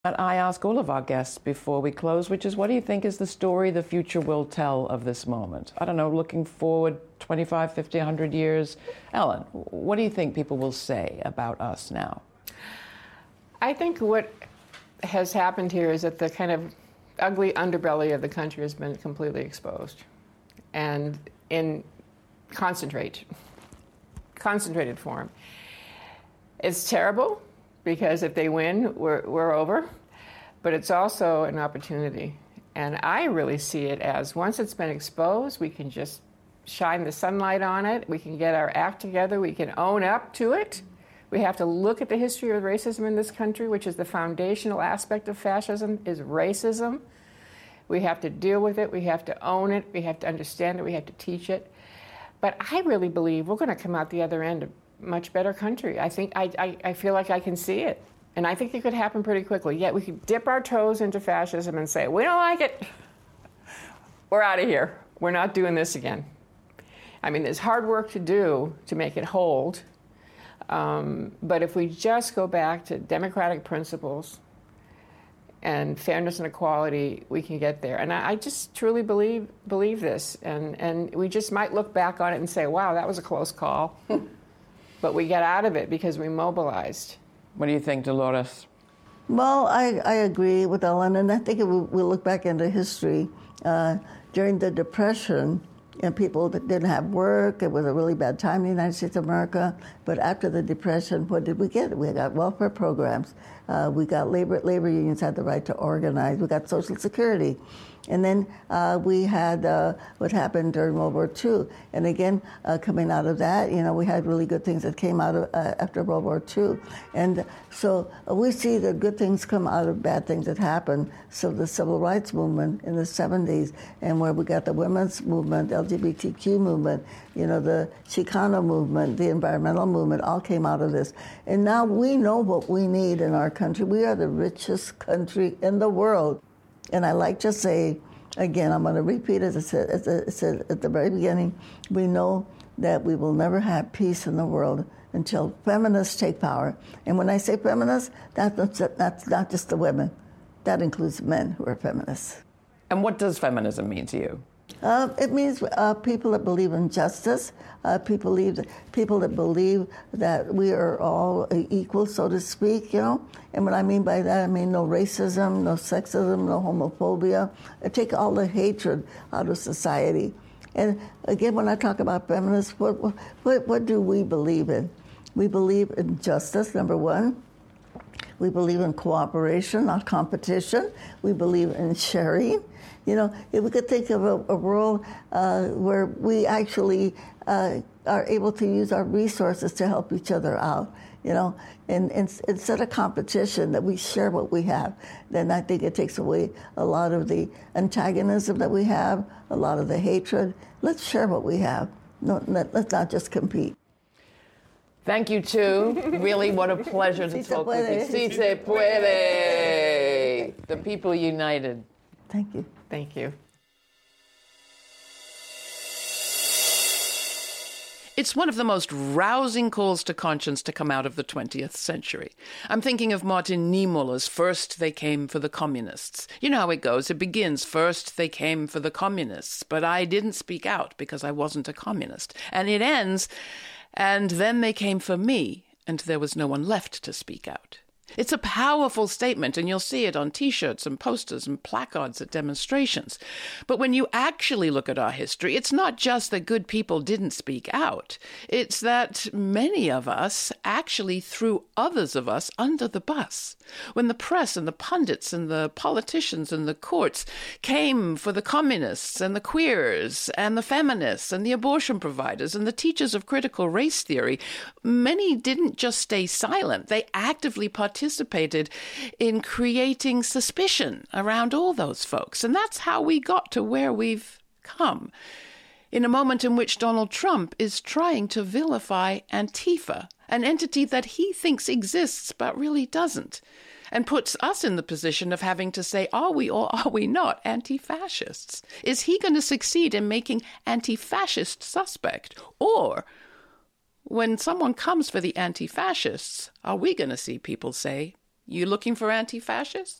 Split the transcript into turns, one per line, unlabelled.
I ask all of our guests before we close, which is, what do you think is the story the future will tell of this moment? I don't know, looking forward 25, 50, 100 years. Ellen, what do you think people will say about us now?
I think what has happened here is that the kind of ugly underbelly of the country has been completely exposed, and in concentrated form. It's terrible, because if they win, we're over. But it's also an opportunity. And I really see it as, once it's been exposed, we can just shine the sunlight on it. We can get our act together. We can own up to it. We have to look at the history of racism in this country, which is the foundational aspect of fascism, is racism. We have to deal with it. We have to own it. We have to understand it. We have to teach it. But I really believe we're going to come out the other end much better country. I think I feel like I can see it. And I think it could happen pretty quickly. Yet we could dip our toes into fascism and say, we don't like it. We're out of here. We're not doing this again. I mean, there's hard work to do to make it hold. But if we just go back to democratic principles and fairness and equality, we can get there. And I just truly believe this. And we just might look back on it and say, wow, that was a close call. But we got out of it because we mobilized.
What do you think, Dolores?
Well, I agree with Ellen, and I think if we look back into history, during the Depression, and people that didn't have work, it was a really bad time in the United States of America. But after the Depression, what did we get? We got welfare programs. We got labor unions had the right to organize. We got Social Security. And then we had what happened during World War II. And again, coming out of that, we had really good things that came out of after World War II. And so we see that good things come out of bad things that happen. So the Civil Rights Movement in the 70s, and where we got the women's movement, the LGBTQ movement, the Chicano movement, the environmental movement, all came out of this. And now we know what we need in our country. We are the richest country in the world. And I like to say, again, I'm going to repeat as I said at the very beginning, we know that we will never have peace in the world until feminists take power. And when I say feminists, that's not just the women. That includes men who are feminists.
And what does feminism mean to you?
It means people that believe in justice, people that believe that we are all equal, so to speak, And what I mean by that, I mean no racism, no sexism, no homophobia. I take all the hatred out of society. And again, when I talk about feminists, what do we believe in? We believe in justice, number one. We believe in cooperation, not competition. We believe in sharing. If we could think of a world where we actually are able to use our resources to help each other out, and instead of competition, that we share what we have, then I think it takes away a lot of the antagonism that we have, a lot of the hatred. Let's share what we have. No, let's not just compete.
Thank you, too. Really, what a pleasure to talk with you. Si se puede. The people united.
Thank you.
Thank you.
It's one of the most rousing calls to conscience to come out of the 20th century. I'm thinking of Martin Niemöller's First They Came for the Communists. You know how it goes. It begins, first they came for the communists, but I didn't speak out because I wasn't a communist. And it ends, and then they came for me, and there was no one left to speak out. It's a powerful statement, and you'll see it on T-shirts and posters and placards at demonstrations. But when you actually look at our history, it's not just that good people didn't speak out. It's that many of us actually threw others of us under the bus. When the press and the pundits and the politicians and the courts came for the communists and the queers and the feminists and the abortion providers and the teachers of critical race theory, many didn't just stay silent. They actively participated in creating suspicion around all those folks. And that's how we got to where we've come. In a moment in which Donald Trump is trying to vilify Antifa, an entity that he thinks exists but really doesn't, and puts us in the position of having to say, are we or are we not anti-fascists? Is he going to succeed in making anti-fascist suspect? Or when someone comes for the anti-fascists, are we going to see people say, You looking for anti-fascists?